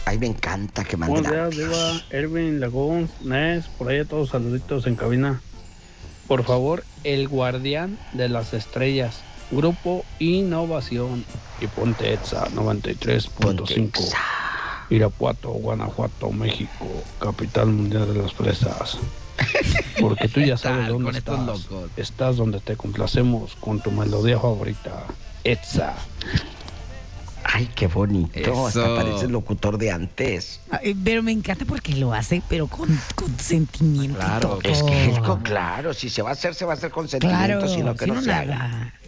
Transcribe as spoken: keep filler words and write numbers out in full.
Ay, me encanta que manden Buenos días, audios. Diva, Erwin, Lagún, Nes, por ahí a todos saluditos en cabina. Por favor, El Guardián de las Estrellas, Grupo Innovación. Y ponte Exa noventa y tres punto cinco. Irapuato, Guanajuato, México, capital mundial de las fresas. Porque tú ya sabes tal dónde con estos estás. locos? Estás donde te complacemos con tu melodía favorita. Exa. Ay, qué bonito. Eso. Hasta parece el locutor de antes. Ay, pero me encanta porque lo hace, pero con, con sentimiento. Claro, y todo. Es que él, con- claro, si se va a hacer, se va a hacer con Claro, sentimiento, sino que si no no se haga. nada.